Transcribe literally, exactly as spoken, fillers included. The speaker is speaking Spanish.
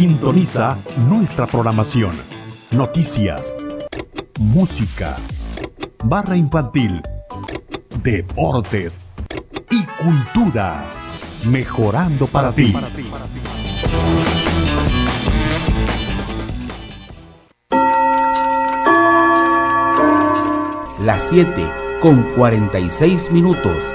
Sintoniza nuestra programación. Noticias, música, barra infantil, deportes y cultura. Mejorando para ti. Las siete con cuarenta y seis minutos.